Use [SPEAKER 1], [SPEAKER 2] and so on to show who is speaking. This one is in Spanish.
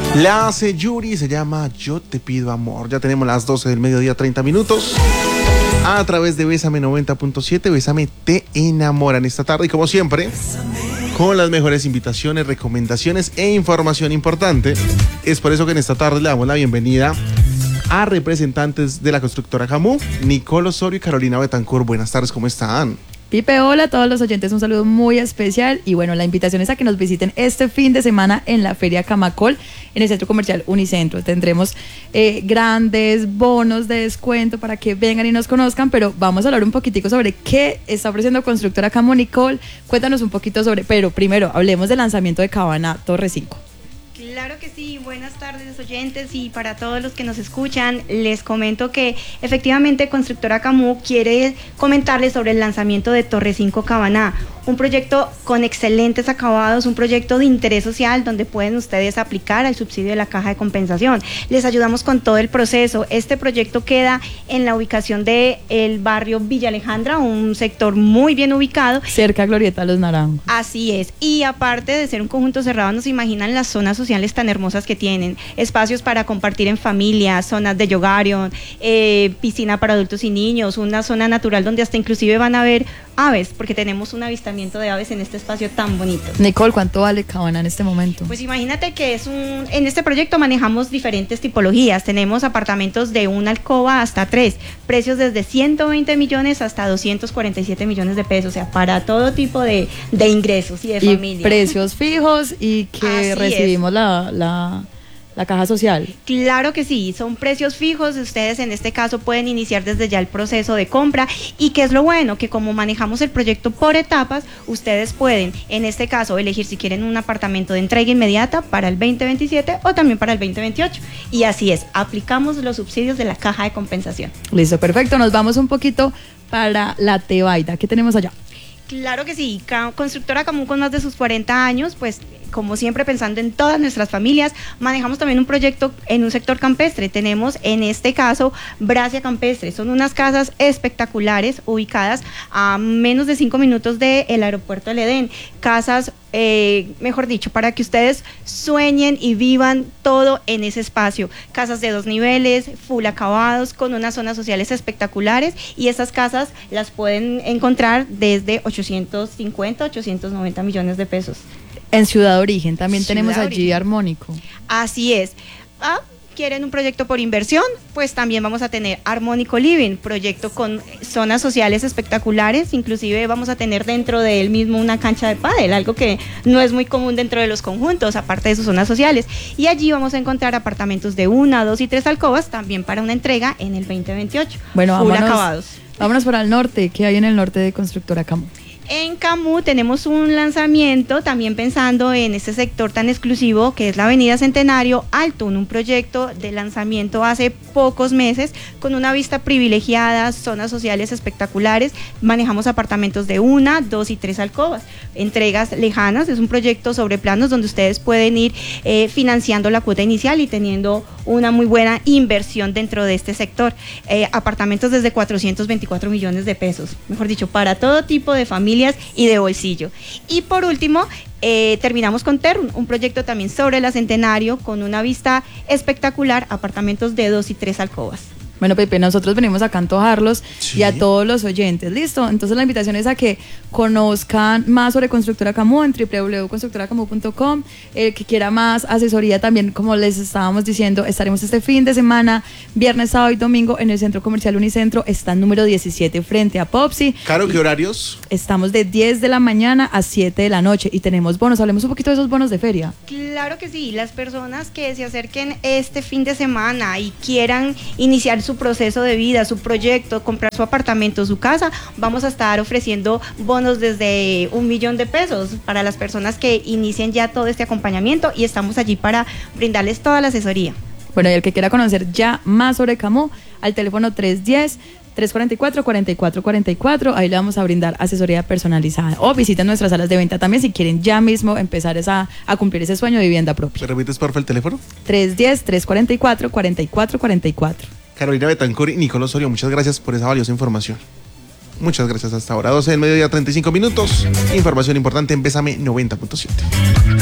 [SPEAKER 1] La hace Yuri, se llama Yo te pido amor. Ya tenemos las 12 del mediodía, 30 minutos. A través de Bésame 90.7, Bésame te enamoran esta tarde. Y como siempre, con las mejores invitaciones, recomendaciones e información importante. Es por eso que en esta tarde le damos la bienvenida a representantes de la constructora Camu, Nicole Osorio y Carolina Betancourt. Buenas tardes, ¿cómo están?
[SPEAKER 2] Pipe, hola a todos los oyentes, un saludo muy especial y bueno, la invitación es a que nos visiten este fin de semana en la Feria Camacol, en el Centro Comercial Unicentro. Tendremos grandes bonos de descuento para que vengan y nos conozcan, pero vamos a hablar un poquitico sobre qué está ofreciendo Constructora Camu. Nicole, cuéntanos un poquito sobre, pero primero hablemos del lanzamiento de Cabana Torre 5.
[SPEAKER 3] Claro que sí, buenas tardes oyentes, y para todos los que nos escuchan les comento que efectivamente Constructora Camu quiere comentarles sobre el lanzamiento de Torre 5 Cabaná, un proyecto con excelentes acabados, un proyecto de interés social donde pueden ustedes aplicar al subsidio de la caja de compensación. Les ayudamos con todo el proceso. Este proyecto queda en la ubicación del barrio Villa Alejandra, un sector muy bien ubicado.
[SPEAKER 2] Cerca a Glorieta Los Naranjos.
[SPEAKER 3] Así es, y aparte de ser un conjunto cerrado, nos imaginan las zonas sociales tan hermosas que tienen, espacios para compartir en familia, zonas de yogario, piscina para adultos y niños, una zona natural donde hasta inclusive van a ver aves, porque tenemos un avistamiento de aves en este espacio tan bonito.
[SPEAKER 2] Nicole, ¿cuánto vale Cabana en este momento?
[SPEAKER 3] Pues imagínate que en este proyecto manejamos diferentes tipologías. Tenemos apartamentos de una alcoba hasta 3, precios desde 120 millones hasta 247 millones de pesos, o sea, para todo tipo de ingresos y de familia.
[SPEAKER 2] Precios fijos y que recibimos la caja social.
[SPEAKER 3] Claro que sí, son precios fijos. Ustedes en este caso pueden iniciar desde ya el proceso de compra, y que es lo bueno, que como manejamos el proyecto por etapas, ustedes pueden en este caso elegir si quieren un apartamento de entrega inmediata para el 2027 o también para el 2028, y así es, aplicamos los subsidios de la caja de compensación.
[SPEAKER 2] Listo, perfecto, nos vamos un poquito para la Tebaida. ¿Qué tenemos allá?
[SPEAKER 3] Claro que sí, Constructora Camu, con más de sus 40 años, pues como siempre pensando en todas nuestras familias, manejamos también un proyecto en un sector campestre. Tenemos en este caso Bracia Campestre, son unas casas espectaculares ubicadas a menos de 5 minutos del aeropuerto del Edén, casas mejor dicho, para que ustedes sueñen y vivan todo en ese espacio. Casas de 2 niveles, full acabados, con unas zonas sociales espectaculares, y estas casas las pueden encontrar desde 850, 890 millones de pesos.
[SPEAKER 2] En Ciudad Origen también tenemos allí Armónico.
[SPEAKER 3] Así es. ¿Quieren un proyecto por inversión? Pues también vamos a tener Armónico Living, proyecto con zonas sociales espectaculares. Inclusive vamos a tener dentro de él mismo una cancha de pádel, algo que no es muy común dentro de los conjuntos, aparte de sus zonas sociales. Y allí vamos a encontrar apartamentos de 1, 2 y 3 alcobas, también para una entrega en el 2028.
[SPEAKER 2] Bueno,
[SPEAKER 3] acabados.
[SPEAKER 2] Vámonos para el norte. ¿Qué hay en el norte de Constructora Camu?
[SPEAKER 3] En Camu tenemos un lanzamiento también pensando en este sector tan exclusivo que es la Avenida Centenario Altún, un proyecto de lanzamiento hace pocos meses con una vista privilegiada, zonas sociales espectaculares. Manejamos apartamentos de 1, 2 y 3 alcobas, entregas lejanas. Es un proyecto sobre planos donde ustedes pueden ir financiando la cuota inicial y teniendo una muy buena inversión dentro de este sector. Apartamentos desde 424 millones de pesos, mejor dicho, para todo tipo de familias y de bolsillo. Y por último, terminamos con Terrun, un proyecto también sobre la Centenario con una vista espectacular, apartamentos de 2 y 3 alcobas.
[SPEAKER 2] Bueno, Pepe, nosotros venimos acá a antojarlos y a todos los oyentes, ¿listo? Entonces la invitación es a que conozcan más sobre Constructora Camu en www.constructoracamu.com. El que quiera más asesoría también, como les estábamos diciendo, estaremos este fin de semana, viernes, sábado y domingo en el Centro Comercial Unicentro, está en número 17 frente a Popsi.
[SPEAKER 1] Caro, ¿qué horarios?
[SPEAKER 2] Estamos de 10 de la mañana a 7 de la noche y tenemos bonos. Hablemos un poquito de esos bonos de feria.
[SPEAKER 3] Claro que sí, las personas que se acerquen este fin de semana y quieran iniciar su proceso de vida, su proyecto, comprar su apartamento, su casa, vamos a estar ofreciendo bonos desde 1 millón de pesos para las personas que inicien ya todo este acompañamiento, y estamos allí para brindarles toda la asesoría.
[SPEAKER 2] Bueno, y el que quiera conocer ya más sobre Camu, al teléfono 310-344-4444, ahí le vamos a brindar asesoría personalizada, o visiten nuestras salas de venta también si quieren ya mismo empezar a cumplir ese sueño de vivienda propia.
[SPEAKER 1] ¿Me repites por favor el teléfono?
[SPEAKER 2] 310-344-4444.
[SPEAKER 1] Carolina Betancourt y Nicole Osorio, muchas gracias por esa valiosa información. Muchas gracias. Hasta ahora 12 del mediodía, 35 minutos. Información importante en Bésame 90.7.